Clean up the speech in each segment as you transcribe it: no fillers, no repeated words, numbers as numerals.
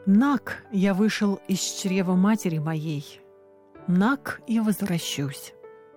Наг я вышел из чрева матери моей, наг и возвращусь.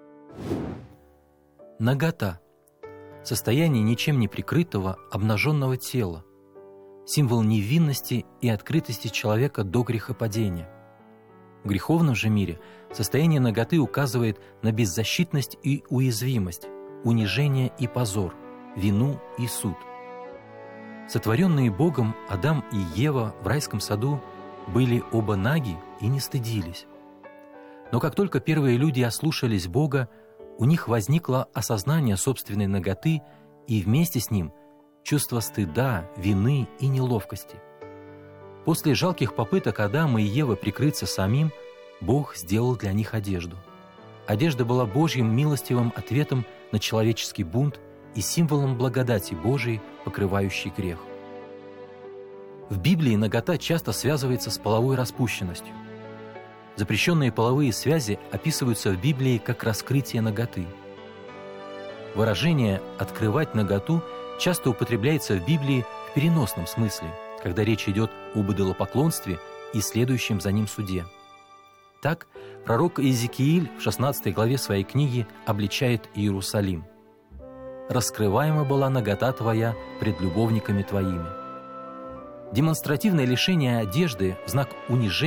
Нагота – состояние ничем не прикрытого, обнаженного тела, символ невинности и открытости человека до грехопадения. В греховном же мире состояние наготы указывает на беззащитность и уязвимость, унижение и позор, вину и суд. Сотворенные Богом Адам и Ева в райском саду были оба наги и не стыдились. Но как только первые люди ослушались Бога, у них возникло осознание собственной наготы и вместе с ним чувство стыда, вины и неловкости. После жалких попыток Адама и Евы прикрыться самим, Бог сделал для них одежду. Одежда была Божьим милостивым ответом на человеческий бунт и символом благодати Божией, покрывающей грех. В Библии нагота часто связывается с половой распущенностью. Запрещенные половые связи описываются в Библии как раскрытие наготы. Выражение «открывать наготу» часто употребляется в Библии в переносном смысле, когда речь идет об идолопоклонстве и следующем за ним суде. Так, пророк Иезекииль в 16 главе своей книги обличает Иерусалим. «Раскрываема была нагота твоя пред любовниками твоими». Демонстративное лишение одежды в знак унижения